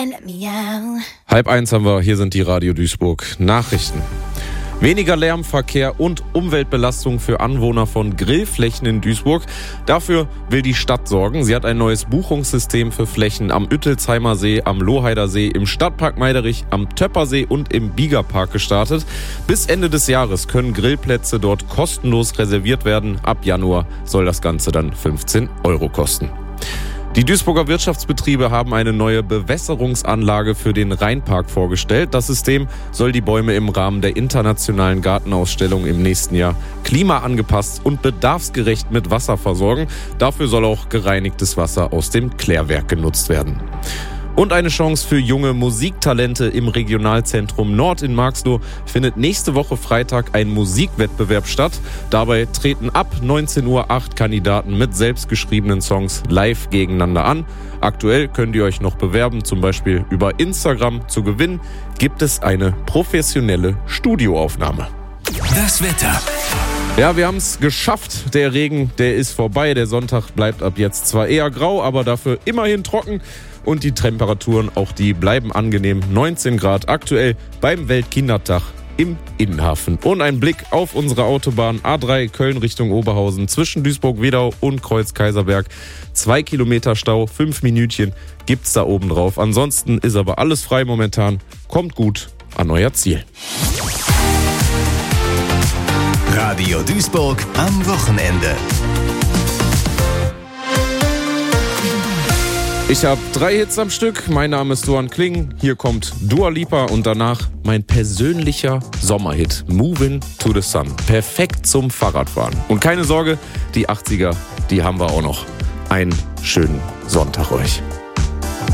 1:30 haben wir, hier sind die Radio Duisburg Nachrichten. Weniger Lärmverkehr und Umweltbelastung für Anwohner von Grillflächen in Duisburg. Dafür will die Stadt sorgen. Sie hat ein neues Buchungssystem für Flächen am Üttelsheimer See, am Lohheider See, im Stadtpark Meiderich, am Töppersee und im Biegerpark gestartet. Bis Ende des Jahres können Grillplätze dort kostenlos reserviert werden. Ab Januar soll das Ganze dann 15 € kosten. Die Duisburger Wirtschaftsbetriebe haben eine neue Bewässerungsanlage für den Rheinpark vorgestellt. Das System soll die Bäume im Rahmen der internationalen Gartenausstellung im nächsten Jahr klimaangepasst und bedarfsgerecht mit Wasser versorgen. Dafür soll auch gereinigtes Wasser aus dem Klärwerk genutzt werden. Und eine Chance für junge Musiktalente im Regionalzentrum Nord in Marxloh findet nächste Woche Freitag ein Musikwettbewerb statt. Dabei treten ab 19 Uhr 8 Kandidaten mit selbstgeschriebenen Songs live gegeneinander an. Aktuell könnt ihr euch noch bewerben, zum Beispiel über Instagram. Zu gewinnen gibt es eine professionelle Studioaufnahme. Das Wetter. Ja, wir haben es geschafft. Der Regen, der ist vorbei. Der Sonntag bleibt ab jetzt zwar eher grau, aber dafür immerhin trocken. Und die Temperaturen, auch die bleiben angenehm. 19 Grad aktuell beim Weltkindertag im Innenhafen. Und ein Blick auf unsere Autobahn A3 Köln Richtung Oberhausen zwischen Duisburg-Wedau und Kreuz-Kaiserberg. 2 Kilometer Stau, 5 Minütchen gibt's da oben drauf. Ansonsten ist aber alles frei momentan. Kommt gut an euer Ziel. Radio Duisburg am Wochenende. Ich habe 3 Hits am Stück. Mein Name ist Duan Kling. Hier kommt Dua Lipa und danach mein persönlicher Sommerhit Movin' to the Sun. Perfekt zum Fahrradfahren. Und keine Sorge, die 80er, die haben wir auch noch. Einen schönen Sonntag euch.